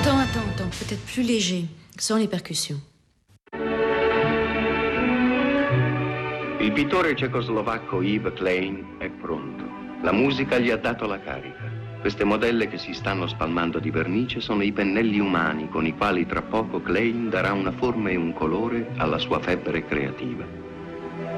Attends, peut-être plus léger, sans les percussions. Il pittore cecoslovacco Yves Klein è pronto. La musica gli ha dato la carica. Queste modelle che si stanno spalmando di vernice sono i pennelli umani con i quali tra poco Klein darà una forma e un colore alla sua febbre creativa.